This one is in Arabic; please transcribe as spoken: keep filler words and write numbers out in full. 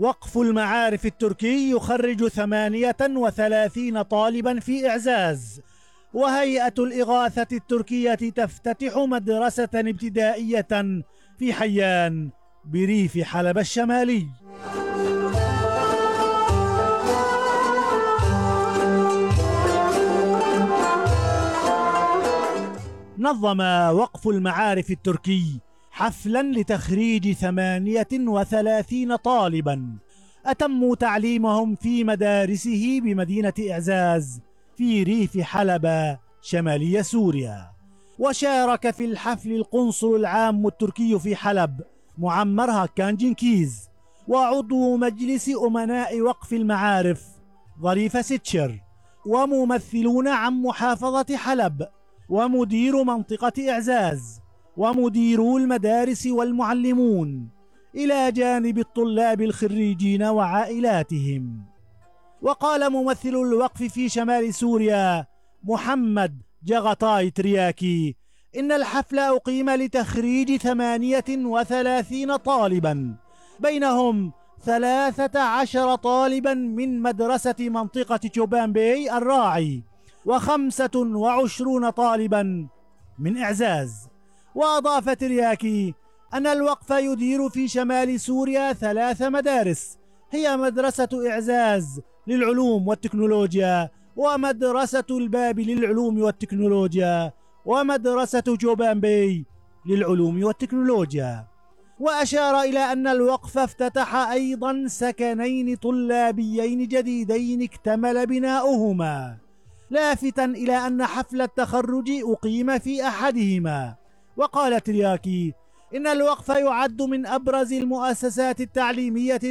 وقف المعارف التركي يخرج ثمانية وثلاثين طالبا في إعزاز. وهيئة الإغاثة التركية تفتتح مدرسة ابتدائية في حيان بريف حلب الشمالي. نظم وقف المعارف التركي حفلا لتخريج ثمانية وثلاثين طالبا أتموا تعليمهم في مدارسه بمدينة إعزاز في ريف حلب شمالي سوريا. وشارك في الحفل القنصل العام التركي في حلب معمر هاكان جنكيز، وعضو مجلس أمناء وقف المعارف ظريف ستشر، وممثلون عن محافظة حلب، ومدير منطقة إعزاز، ومديرو المدارس والمعلمون، إلى جانب الطلاب الخريجين وعائلاتهم. وقال ممثل الوقف في شمال سوريا محمد جغطاي ترياكي إن الحفل أقيم لتخريج ثمانية وثلاثين طالبا، بينهم ثلاثة عشر طالبا من مدرسة منطقة جوبان بي الراعي، وخمسة وعشرون طالبا من إعزاز. وأضاف ترياكي أن الوقف يدير في شمال سوريا ثلاث مدارس، هي مدرسة إعزاز للعلوم والتكنولوجيا، ومدرسة الباب للعلوم والتكنولوجيا، ومدرسة جوبان بي للعلوم والتكنولوجيا. وأشار إلى أن الوقف افتتح أيضا سكنين طلابيين جديدين اكتمل بناؤهما، لافتا إلى أن حفل التخرج أقيم في أحدهما. وقال ترياكي إن الوقف يعد من أبرز المؤسسات التعليمية